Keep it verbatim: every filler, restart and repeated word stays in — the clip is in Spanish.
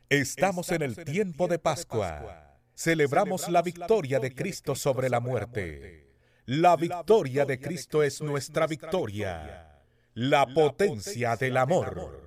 Estamos en el tiempo de Pascua. Celebramos la victoria de Cristo sobre la muerte. La victoria de Cristo es nuestra victoria. La potencia del amor.